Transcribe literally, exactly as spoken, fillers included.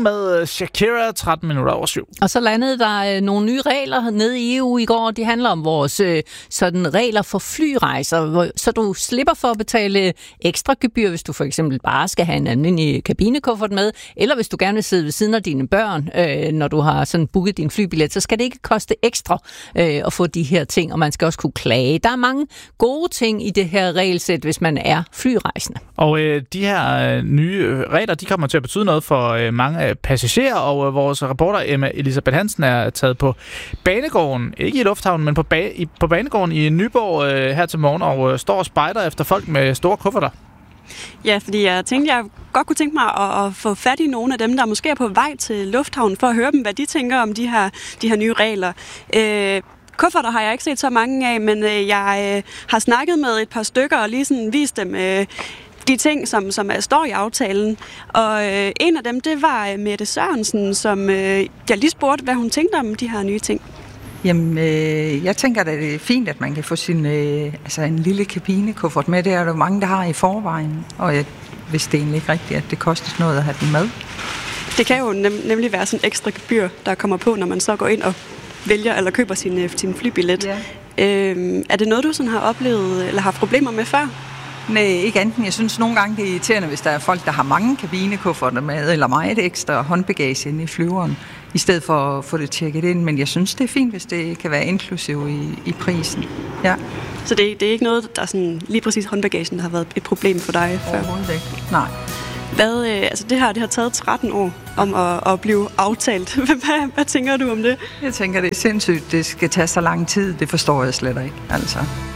med Shakira, tretten minutter over syv. Og så landede der øh, nogle nye regler nede i E U i går. De handler om vores øh, sådan regler for flyrejser, hvor, så du slipper for at betale ekstra gebyr, hvis du for eksempel bare skal have en almindelig kabinekuffert med, eller hvis du gerne vil sidde ved siden af dine børn, øh, når du har sådan booket din flybillet, så skal det ikke koste ekstra øh, at få de her ting, og man skal også kunne klage. Der er mange gode ting i det her regelsæt, hvis man er flyrejsende. Og øh, de her øh, nye regler, de kommer til at betyde noget for øh, mange passagerer, og øh, vores reporter Emma Elisabeth Hansen er taget på banegården, ikke i lufthavnen, men på, ba- i, på banegården i Nyborg øh, her til morgen, og øh, står og spejder efter folk med store kufferter. Ja, fordi jeg tænkte, jeg godt kunne tænke mig at, at få fat i nogle af dem, der måske er på vej til lufthavnen, for at høre dem, hvad de tænker om de her, de her nye regler. Øh, Kufferter har jeg ikke set så mange af, men øh, jeg øh, har snakket med et par stykker og lige sådan vist dem øh, de ting, som, som står i aftalen. Og øh, en af dem, det var Mette Sørensen, som øh, jeg lige spurgte, hvad hun tænkte om de her nye ting. Jamen, øh, jeg tænker, at det er fint, at man kan få sin, øh, altså en lille kabinekuffert med. Det er der mange, der har i forvejen. Og jeg vidste egentlig ikke rigtigt, at det koster noget at have den med. Det kan jo nem- nemlig være sådan en ekstra gebyr, der kommer på, når man så går ind og vælger eller køber sin, sin flybillet. Ja. Øhm, er det noget, du sådan har oplevet eller har problemer med før? Nej, ikke enten. Jeg synes nogle gange, det er irriterende, hvis der er folk, der har mange kabinekufferter med, eller meget ekstra håndbagage inde i flyveren, i stedet for at få det tjekket ind. Men jeg synes, det er fint, hvis det kan være inklusiv i, i prisen. Ja. Så det, det er ikke noget, der er sådan, lige præcis håndbagagen, der har været et problem for dig før? Overhovedet ikke. Nej. Hvad, øh, altså det her, det har taget tretten år om at, at blive aftalt. Hvad, hvad tænker du om det? Jeg tænker, det er sindssygt. Det skal tage så lang tid. Det forstår jeg slet ikke, altså.